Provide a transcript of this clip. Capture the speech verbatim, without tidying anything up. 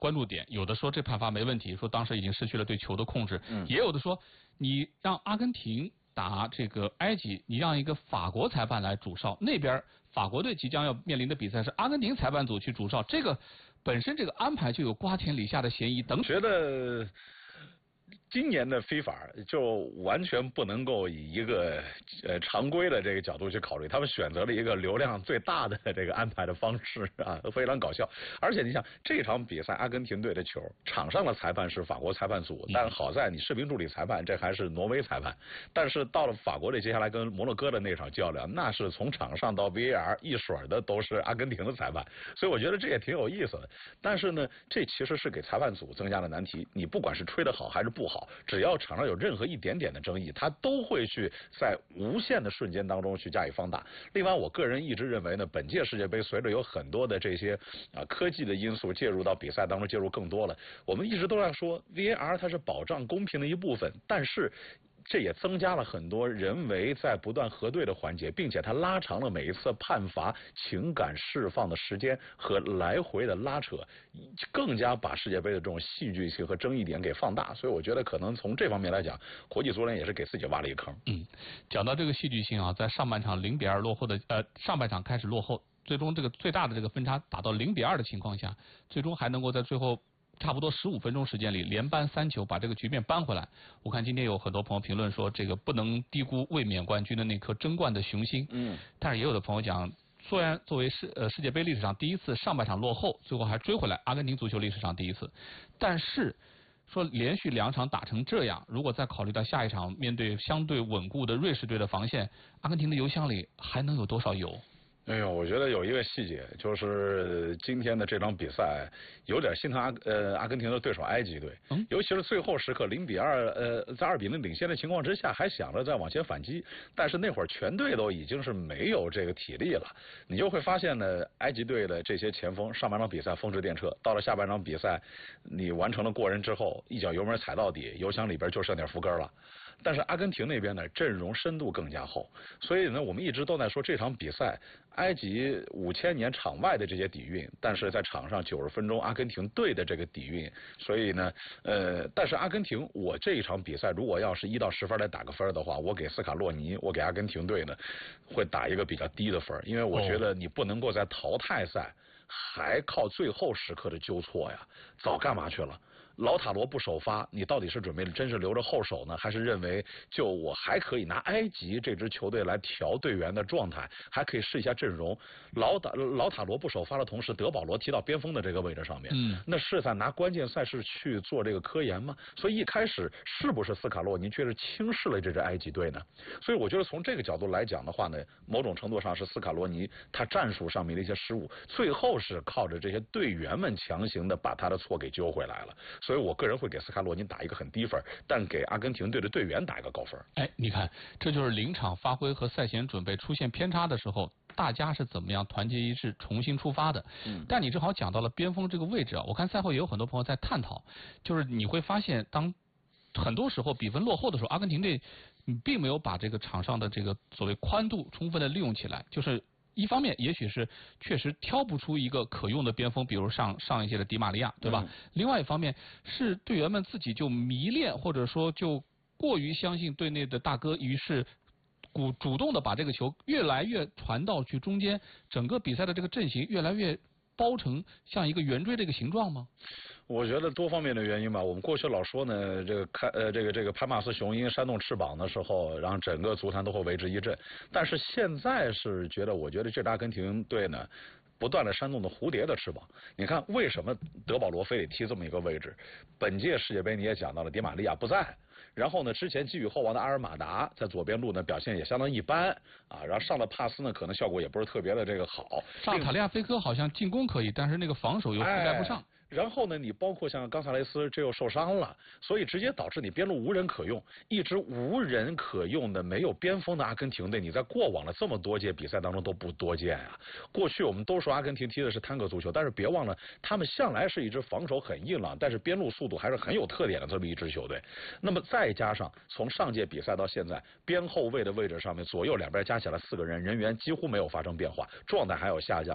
关注点。有的说这判罚没问题，说当时已经失去了对球的控制， 嗯， 也有的说你让阿根廷打这个埃及，你让一个法国裁判来主哨，那边法国队即将要面临的比赛是阿根廷裁判组去主哨，这个本身这个安排就有瓜田李下的嫌疑等。 觉得今年的非法就完全不能够以一个呃常规的这个角度去考虑，他们选择了一个流量最大的这个安排的方式啊，非常搞笑。而且你想这场比赛，阿根廷队的球场上的裁判是法国裁判组，但好在你视频助理裁判这还是挪威裁判，但是到了法国队接下来跟摩洛哥的那场较量，那是从场上到 V A R 一水的都是阿根廷的裁判，所以我觉得这也挺有意思的。但是呢，这其实是给裁判组增加了难题，你不管是吹得好还是不好，只要场上有任何一点点的争议，他都会去在无限的瞬间当中去加以放大。另外，我个人一直认为呢，本届世界杯随着有很多的这些啊科技的因素介入到比赛当中，介入更多了。我们一直都在说 V A R 它是保障公平的一部分，但是这也增加了很多人为在不断核对的环节，并且它拉长了每一次判罚情感释放的时间和来回的拉扯，更加把世界杯的这种戏剧性和争议点给放大。所以我觉得可能从这方面来讲，国际足联也是给自己挖了一个坑。 嗯，讲到这个戏剧性啊，在上半场零比二落后的呃上半场开始落后，最终这个最大的这个分差打到零比二的情况下，最终还能够在最后差不多十五分钟时间里连扳三球，把这个局面扳回来。我看今天有很多朋友评论说，这个不能低估卫冕冠军的那颗争冠的雄心。 嗯， 但是也有的朋友讲，虽然作为世呃世界杯历史上第一次上半场落后，最后还追回来，阿根廷足球历史上第一次，但是说连续两场打成这样，如果再考虑到下一场面对相对稳固的瑞士队的防线，阿根廷的油箱里还能有多少油？ 哎呦，我觉得有一个细节，就是今天的这场比赛有点心疼阿呃阿根廷的对手埃及队，嗯，尤其是最后时刻零比二呃在二比零领先的情况之下，还想着再往前反击，但是那会儿全队都已经是没有这个体力了，你就会发现呢，埃及队的这些前锋上半场比赛风驰电掣，到了下半场比赛，你完成了过人之后，一脚油门踩到底，油箱里边就剩点浮根了。但是阿根廷那边呢，阵容深度更加厚，所以呢，我们一直都在说这场比赛，埃及五千年场外的这些底蕴，但是在场上九十分钟，阿根廷队的这个底蕴，所以呢，呃，但是阿根廷，我这一场比赛如果要是一到十分来打个分的话，我给斯卡洛尼，我给阿根廷队呢，会打一个比较低的分，因为我觉得你不能够在淘汰赛还靠最后时刻的纠错呀，早干嘛去了？老塔罗不首发，你到底是准备真是留着后手呢，还是认为就我还可以拿埃及这支球队来调队员的状态，还可以试一下阵容？老塔老塔罗不首发的同时，德保罗踢到边锋的这个位置上面，嗯，那是在拿关键赛事去做这个科研吗？所以一开始是不是斯卡洛尼却是轻视了这支埃及队呢？所以我觉得从这个角度来讲的话呢，某种程度上是斯卡洛尼他战术上面的一些失误，最后是靠着这些队员们强行的把他的错给揪回来了。所以我个人会给斯卡洛尼打一个很低分，但给阿根廷队的队员打一个高分。 哎，你看，这就是临场发挥和赛前准备出现偏差的时候，大家是怎么样团结一致重新出发的。嗯，但你正好讲到了边锋这个位置啊，我看赛后也有很多朋友在探讨，就是你会发现当很多时候比分落后的时候，阿根廷队并没有把这个场上的这个所谓宽度充分的利用起来，就是一方面也许是确实挑不出一个可用的边锋，比如上上一届的迪玛利亚，对吧？嗯、另外一方面是队员们自己就迷恋或者说就过于相信队内的大哥，于是主主动的把这个球越来越传到去中间，整个比赛的这个阵型越来越包成像一个圆锥这个形状吗？ 我觉得多方面的原因吧。我们过去老说呢，这个开呃这个这个拍马斯雄鹰扇动翅膀的时候，让整个足坛都会为之一振。但是现在是觉得，我觉得这支阿根廷队呢，不断的扇动的蝴蝶的翅膀。你看为什么德保罗非得踢这么一个位置？本届世界杯你也讲到了，迪玛利亚不在，然后呢，之前寄予厚望的阿尔马达在左边路呢表现也相当一般啊，然后上了帕斯呢，可能效果也不是特别的这个好。 上塔利亚菲科好像进攻可以，但是那个防守又覆盖不上。 哎然后呢，你包括像冈萨雷斯这又受伤了，所以直接导致你边路无人可用，一支无人可用的没有边锋的阿根廷队，你在过往的这么多届比赛当中都不多见啊。过去我们都说阿根廷踢的是探戈足球，但是别忘了，他们向来是一支防守很硬朗，但是边路速度还是很有特点的这么一支球队。那么再加上从上届比赛到现在，边后卫的位置上面左右两边加起来四个人，人员几乎没有发生变化，状态还有下降。